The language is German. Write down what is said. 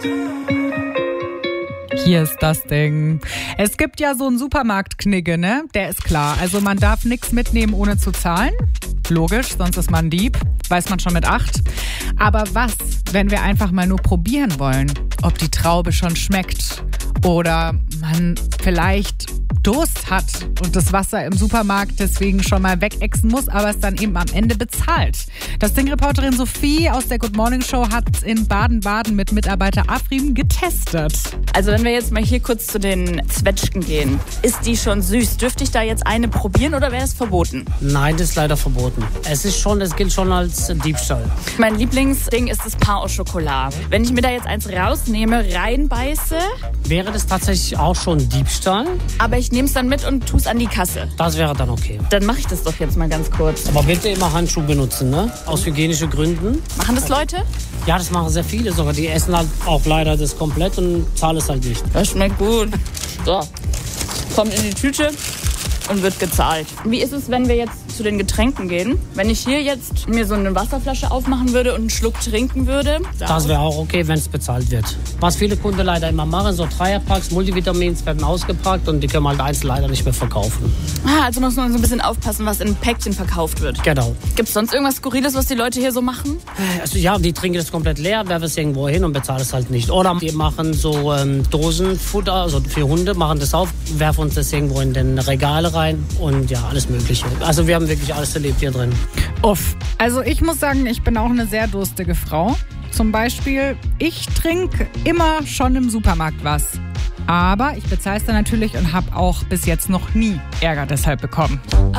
Hier ist das Ding. Es gibt ja so einen Supermarktknigge, ne? Der ist klar. Also man darf nichts mitnehmen, ohne zu zahlen. Logisch, sonst ist man Dieb. Weiß man schon mit 8. Aber was, wenn wir einfach mal nur probieren wollen, ob die Traube schon schmeckt? Oder man vielleicht Durst hat und das Wasser im Supermarkt deswegen schon mal wegexen muss, aber es dann eben am Ende bezahlt. Das Ding-Reporterin Sophie aus der Good Morning Show hat in Baden-Baden mit Mitarbeiter Afrim getestet. Also wenn wir jetzt mal hier kurz zu den Zwetschgen gehen. Ist die schon süß? Dürfte ich da jetzt eine probieren oder wäre es verboten? Nein, das ist leider verboten. Es gilt schon als Diebstahl. Mein Lieblingsding ist das Pain au Chocolat. Wenn ich mir da jetzt eins rausnehme, reinbeiße... Wäre das tatsächlich auch schon Diebstahl? Aber ich nehme es dann mit und tue es an die Kasse. Das wäre dann okay. Dann mache ich das doch jetzt mal ganz kurz. Aber bitte immer Handschuhe benutzen, ne? Aus hygienischen Gründen. Machen das Leute? Ja, das machen sehr viele sogar. Die essen halt auch leider das komplett und zahlen es halt nicht. Das schmeckt gut. So, kommt in die Tüte und wird gezahlt. Wie ist es, wenn wir jetzt zu den Getränken gehen? Wenn ich hier jetzt mir so eine Wasserflasche aufmachen würde und einen Schluck trinken würde? Das wäre auch okay, wenn es bezahlt wird. Was viele Kunden leider immer machen, so Dreierpacks, Multivitamins werden ausgepackt und die können halt einzeln leider nicht mehr verkaufen. Also muss man so ein bisschen aufpassen, was in Päckchen verkauft wird. Genau. Gibt es sonst irgendwas Skurriles, was die Leute hier so machen? Also ja, die trinken das komplett leer, werfen es irgendwo hin und bezahlen es halt nicht. Oder die machen so Dosenfutter, also für Hunde, machen das auf, werfen uns das irgendwo in den Regale rein und ja, alles Mögliche. Also wir haben wirklich alles erlebt hier drin. Uff. Also ich muss sagen, ich bin auch eine sehr durstige Frau. Zum Beispiel, ich trinke immer schon im Supermarkt was. Aber ich bezahle es dann natürlich und habe auch bis jetzt noch nie Ärger deshalb bekommen.